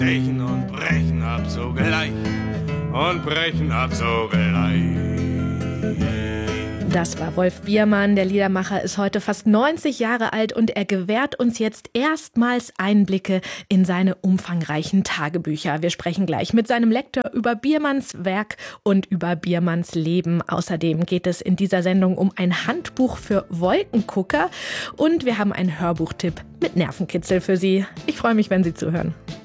Stechen und brechen ab sogleich und brechen ab sogleich. Das war Wolf Biermann. Der Liedermacher ist heute fast 90 Jahre alt und er gewährt uns jetzt erstmals Einblicke in seine umfangreichen Tagebücher. Wir sprechen gleich mit seinem Lektor über Biermanns Werk und über Biermanns Leben. Außerdem geht es in dieser Sendung um ein Handbuch für Wolkengucker und wir haben einen Hörbuchtipp mit Nervenkitzel für Sie. Ich freue mich, wenn Sie zuhören.